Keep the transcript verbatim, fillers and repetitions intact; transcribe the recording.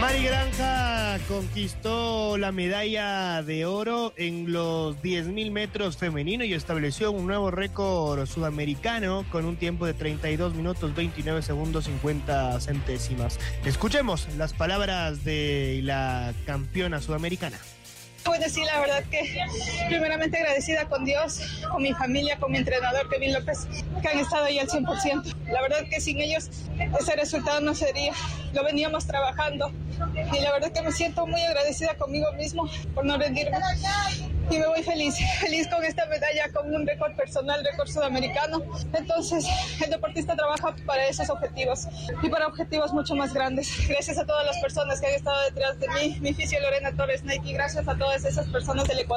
Mari Granja conquistó la medalla de oro en los diez mil metros femenino y estableció un nuevo récord sudamericano con un tiempo de treinta y dos minutos veintinueve segundos cincuenta centésimas. Escuchemos las palabras de la campeona sudamericana. Bueno, sí, la verdad que primeramente agradecida con Dios, con mi familia, con mi entrenador Kevin López, que han estado ahí al cien por ciento. La verdad que sin ellos ese resultado no sería, lo veníamos trabajando y la verdad que me siento muy agradecida conmigo mismo por no rendirme y me voy feliz, feliz con esta medalla, con un récord personal, récord sudamericano. Entonces el deportista trabaja para esos objetivos y para objetivos mucho más grandes. Gracias a todas las personas que han estado detrás de mí, mi fisio Lorena Torres Nike, gracias a todas esas personas del Ecuador.